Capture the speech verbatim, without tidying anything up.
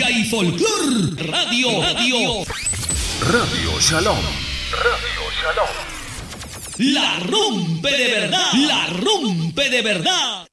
música y folclor. Radio, radio. Radio Shalom. Radio Shalom. La rompe de verdad. La rompe de verdad.